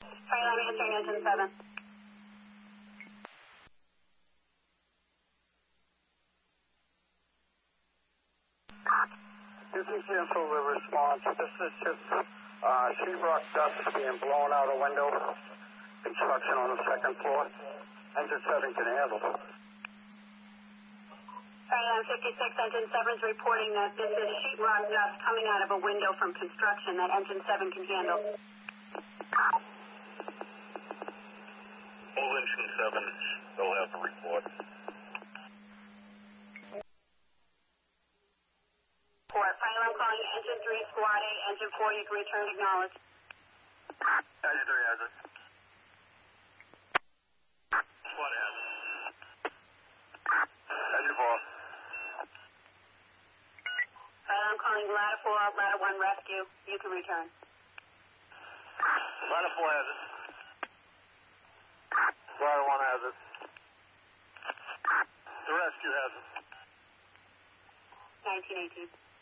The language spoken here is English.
Fire line answering engine 7. You can cancel the response. This is just sheetrock dust being blown out a window. Construction on the second floor. Engine 7 can handle. Fire line 56, engine 7 is reporting that this is sheetrock dust coming out of a window from construction that engine 7 can handle. All engine 7, they'll have to report. Fire line calling engine 3, squad 8, engine 4, you can return acknowledge. Engine 3 has it. Squad has it. Engine 4. Fire line calling ladder 4, ladder 1 rescue, you can return. Ladder 4 has it. Ladder 1 has it. The rescue has it. 1918.